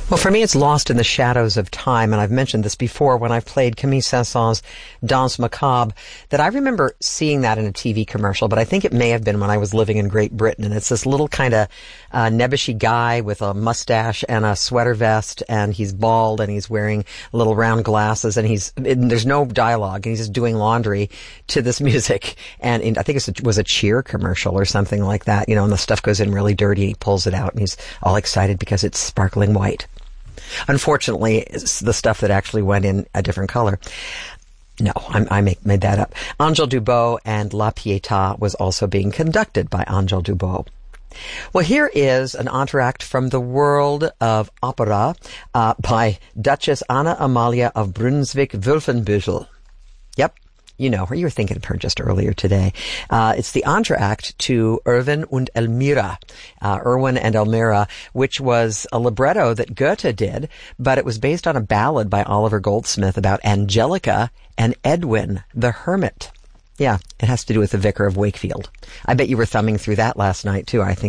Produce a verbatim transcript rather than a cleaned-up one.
Well, for me, it's Lost in the Shadows of Time, and I've mentioned this before when I've played Camille Saint-Saëns' Danse Macabre, that I remember seeing that in a T V commercial, but I think it may have been when I was living in Great Britain, and it's this little kind of uh, nebbishy guy with a mustache and a sweater vest, and he's bald, and he's wearing little round glasses, and he's and there's no dialogue, and he's just doing laundry to this music, and in, I think it was a Cheer commercial or something like that, you know, and the stuff goes in really dirty, and he pulls it out, and he's all excited because it's sparkling white. Unfortunately, it's the stuff that actually went in a different color. No, I'm, I make, made that up. Angèle Dubot and La Pietà was also being conducted by Angèle Dubot. Well, here is an entr'acte from the world of opera uh, by Duchess Anna Amalia of Brunswick-Wolfenbüttel. Yep. You know her. You were thinking of her just earlier today. Uh, it's the entr'acte to Erwin und Elmira, uh, Erwin and Elmira, which was a libretto that Goethe did, but it was based on a ballad by Oliver Goldsmith about Angelica and Edwin the Hermit. Yeah, it has to do with the Vicar of Wakefield. I bet you were thumbing through that last night, too. I think